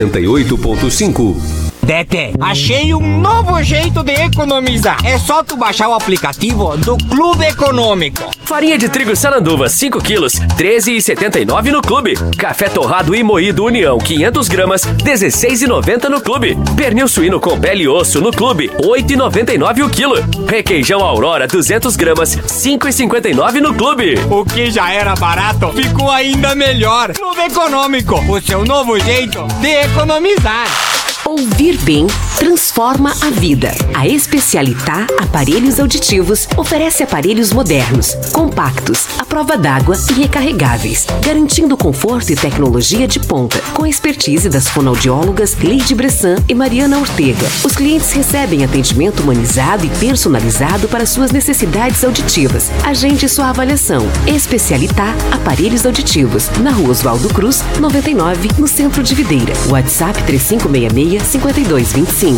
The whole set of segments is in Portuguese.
98.5. Tete, achei um novo jeito de economizar. É só tu baixar o aplicativo do Clube Econômico. Farinha de trigo Saranduva 5 quilos, R$ 13,79 no Clube. Café torrado e moído União 500 gramas, R$ 16,90 no Clube. Pernil suíno com pele e osso no Clube, R$ 8,99 o quilo. Requeijão Aurora 200 gramas, R$ 5,59 no Clube. O que já era barato, ficou ainda melhor. Clube Econômico, o seu novo jeito de economizar. Ouvir bem transforma a vida. A Especialità Aparelhos Auditivos oferece aparelhos modernos, compactos, à prova d'água e recarregáveis, garantindo conforto e tecnologia de ponta, com a expertise das fonoaudiólogas Leide Bressan e Mariana Ortega. Os clientes recebem atendimento humanizado e personalizado para suas necessidades auditivas. Agende sua avaliação. Especialità Aparelhos Auditivos, na Rua Oswaldo Cruz, 99, no centro de Videira. WhatsApp 3566-5225.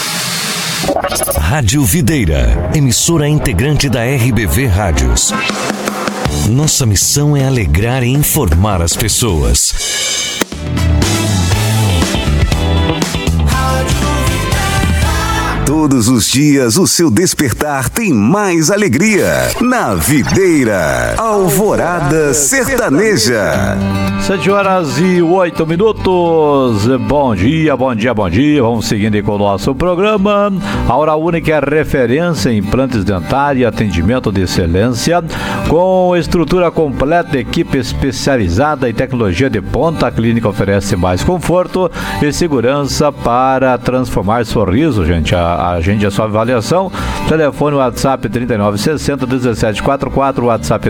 Rádio Videira, emissora integrante da RBV Rádios. Nossa missão é alegrar e informar as pessoas. Todos os dias o seu despertar tem mais alegria. Na Videira, Alvorada Sertaneja. 7h08. Bom dia, bom dia, bom dia. Vamos seguindo aí com o nosso programa. A Hora Única é referência em implantes dentários e atendimento de excelência. Com estrutura completa, equipe especializada e tecnologia de ponta, a clínica oferece mais conforto e segurança para transformar sorriso, gente. Agende a sua avaliação. Telefone WhatsApp 3960-1744, WhatsApp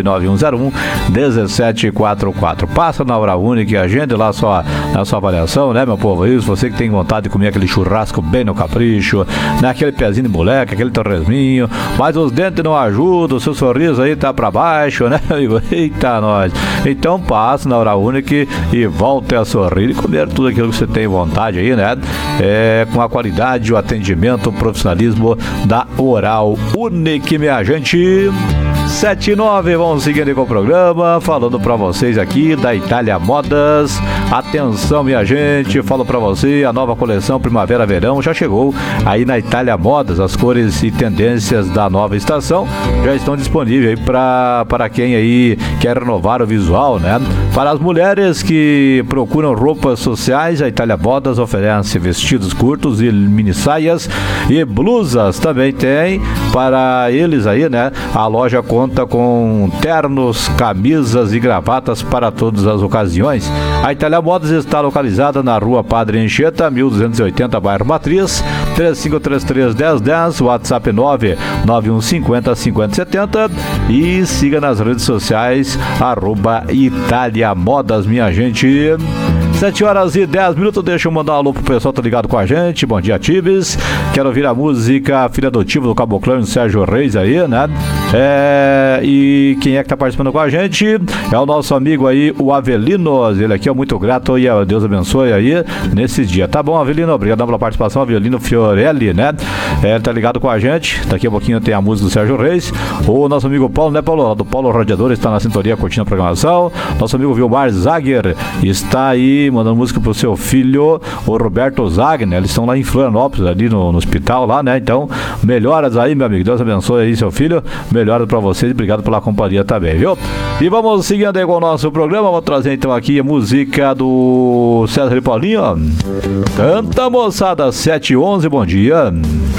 99101-1744. Passa na Hora Única e agende lá a sua avaliação, né, meu povo? Isso, você que tem vontade de comer aquele churrasco bem no capricho, né, aquele pezinho de moleque, aquele torresminho, mas os dentes não ajudam, o seu sorriso aí tá pra baixo, né, amigo? Eita, nós. Então passa na Hora Única e volte a sorrir e comer tudo aquilo que você tem vontade aí, né? Com a qualidade, o atendimento, o profissionalismo da Oral Unique, minha gente. 7h09, vamos seguindo com o programa, falando pra vocês aqui da Itália Modas. Atenção, minha gente, falo pra você, a nova coleção Primavera-Verão já chegou aí na Itália Modas. As cores e tendências da nova estação já estão disponíveis aí para quem aí quer renovar o visual, né? Para as mulheres que procuram roupas sociais, a Itália Modas oferece vestidos curtos e mini saias e blusas também tem para eles aí, né? A loja conta com ternos, camisas e gravatas para todas as ocasiões. A Itália Modas está localizada na Rua Padre Anchieta, 1280, bairro Matriz, 3533-1010, WhatsApp 99150-5070 e siga nas redes sociais, @Itália Modas, minha gente. 7h10, deixa eu mandar um alô pro pessoal que tá ligado com a gente. Bom dia, Tibes. Quero ouvir a música Filho Adotivo do Caboclão e Sérgio Reis aí, né? E quem é que tá participando com a gente? É o nosso amigo aí, o Avelino. Ele aqui é muito grato e Deus abençoe aí nesse dia. Tá bom, Avelino? Obrigado pela participação, Avelino Fiorelli, né? Ele tá ligado com a gente. Daqui a pouquinho tem a música do Sérgio Reis. O nosso amigo Paulo, né, Paulo? Do Paulo Radiador está na sintonia curtindo a programação. Nosso amigo Vilmar Zager está aí mandando música pro seu filho, o Roberto Zagner. Eles estão lá em Florianópolis, ali no hospital lá, né? Então, melhoras aí, meu amigo. Deus abençoe aí, seu filho. Melhoras pra vocês. Obrigado pela companhia também, viu? E vamos seguindo aí com o nosso programa. Vou trazer então aqui a música do César e Paulinho. Canta, moçada, 7h11, bom dia.